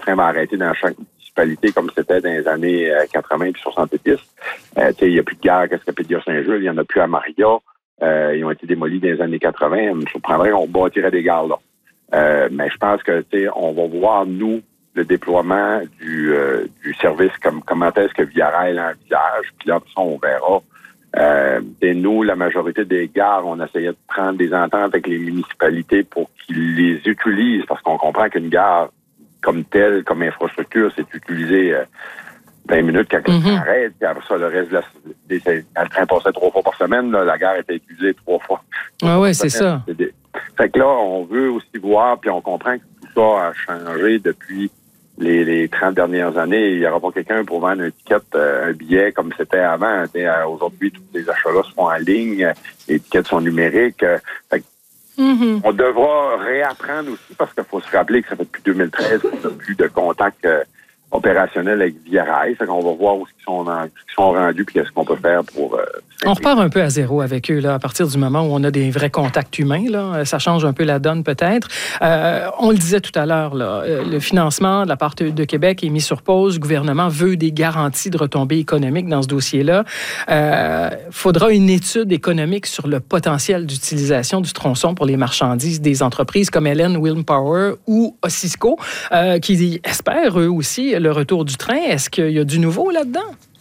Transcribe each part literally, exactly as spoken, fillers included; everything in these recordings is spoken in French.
train va arrêter dans chaque municipalité comme c'était dans les années quatre-vingts et soixante-dix. Euh, il n'y a plus de gare à Cascapédia-Saint-Jules, il n'y en a plus à Maria. Euh, ils ont été démolis dans les années quatre-vingts. Ça me surprendrait qu'on bâtirait des gares là. Euh, mais je pense que on va voir, nous, le déploiement du, euh, du service, comme comment est-ce que Via Rail l'envisage, puis là, ça, on verra. Euh, et nous, la majorité des gares, on essayait de prendre des ententes avec les municipalités pour qu'ils les utilisent, parce qu'on comprend qu'une gare comme telle, comme infrastructure, c'est utilisé euh, vingt minutes quand mm-hmm. elle arrête, puis après ça, le reste de la... Le train passait trois fois par semaine, là, la gare était utilisée trois fois. Ah oui, c'est ça. C'est des... Fait que là, on veut aussi voir, puis on comprend que tout ça a changé depuis les, les trente dernières années. Il n'y aura pas quelqu'un pour vendre un ticket, euh, un billet comme c'était avant. Euh, aujourd'hui, tous les achats-là se font en ligne, les tickets sont numériques. Euh, fait que mm-hmm. On devra réapprendre aussi, parce qu'il faut se rappeler que ça fait depuis deux mille treize qu'on n'a plus de contact euh, opérationnel avec Via Rail. Fait qu'on va voir où ils sont, en, ils sont rendus puis qu'est-ce qu'on peut faire pour... Euh, on repart un peu à zéro avec eux, là, à partir du moment où on a des vrais contacts humains. Là. Ça change un peu la donne, peut-être. Euh, on le disait tout à l'heure, là, le financement de la part de Québec est mis sur pause. Le gouvernement veut des garanties de retombées économiques dans ce dossier-là. Il euh, faudra une étude économique sur le potentiel d'utilisation du tronçon pour les marchandises des entreprises comme Helen Willpower ou Osisco, euh, qui espèrent, eux aussi, le retour du train. Est-ce qu'il y a du nouveau là-dedans?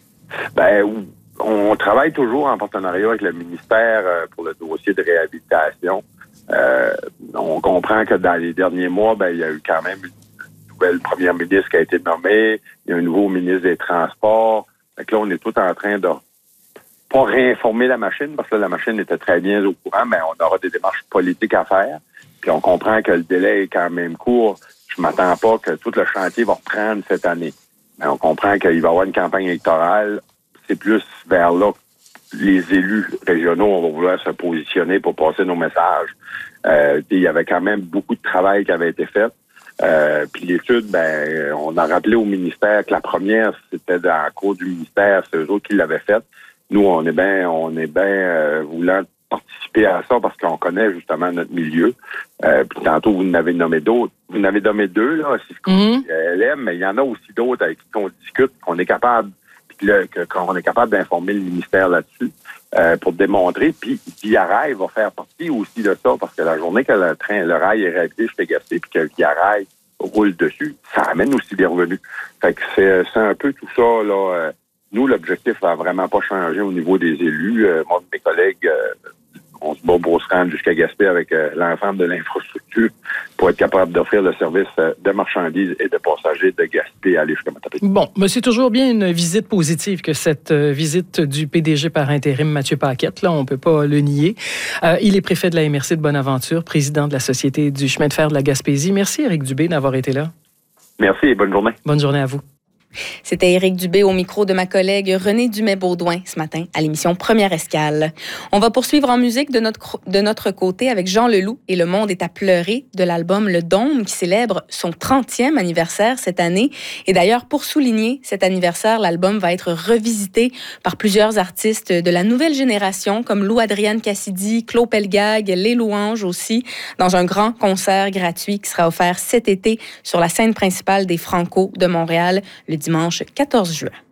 Ben, on travaille toujours en partenariat avec le ministère pour le dossier de réhabilitation. Euh, on comprend que dans les derniers mois, ben, il y a eu quand même une nouvelle première ministre qui a été nommée. Il y a un nouveau ministre des Transports. Fait que là, on est tout en train de pas réinformer la machine, parce que là, la machine était très bien au courant, mais on aura des démarches politiques à faire. Puis on comprend que le délai est quand même court. Je m'attends pas que tout le chantier va reprendre cette année. Mais on comprend qu'il va y avoir une campagne électorale. C'est plus vers là que les élus régionaux on va vouloir se positionner pour passer nos messages. Euh, il y avait quand même beaucoup de travail qui avait été fait. Euh, puis l'étude, ben, on a rappelé au ministère que la première, c'était dans la cour du ministère, c'est eux autres qui l'avaient faite. Nous, on est bien, on est bien euh, voulant participer à ça parce qu'on connaît justement notre milieu. Euh, puis tantôt, vous en avez nommé d'autres. Vous en avez nommé deux, là, c'est ce qu'on mm-hmm. L M, mais il y en a aussi d'autres avec qui on discute, qu'on est capable, puis là, que, qu'on est capable d'informer le ministère là-dessus euh, pour démontrer. Puis Via Rail va faire partie aussi de ça, parce que la journée que le train, le rail est réhabilité chez Gaspé, puis que Via Rail roule dessus, ça amène aussi des revenus. Fait que c'est, c'est un peu tout ça, là. Euh, nous, l'objectif n'a vraiment pas changé au niveau des élus. Euh, moi et mes collègues, euh, on se bat pour se rendre jusqu'à Gaspé avec euh, l'ensemble de l'infrastructure pour être capable d'offrir le service euh, de marchandises et de passagers de Gaspé à aller jusqu'à Matapédia. Bon, mais c'est toujours bien une visite positive que cette euh, visite du P D G par intérim Mathieu Paquette. Là, on ne peut pas le nier. Euh, il est préfet de la M R C de Bonaventure, président de la Société du chemin de fer de la Gaspésie. Merci, Éric Dubé, d'avoir été là. Merci et bonne journée. Bonne journée à vous. C'était Éric Dubé au micro de ma collègue Renée Dumais-Baudouin ce matin à l'émission Première Escale. On va poursuivre en musique de notre, de notre côté avec Jean Leloup et Le monde est à pleurer de l'album Le Dôme qui célèbre son trentième anniversaire cette année. Et d'ailleurs, pour souligner cet anniversaire, l'album va être revisité par plusieurs artistes de la nouvelle génération comme Lou-Adrienne Cassidy, Claude Pelgag, Les Louanges aussi, dans un grand concert gratuit qui sera offert cet été sur la scène principale des Franco de Montréal le dimanche quatorze juin.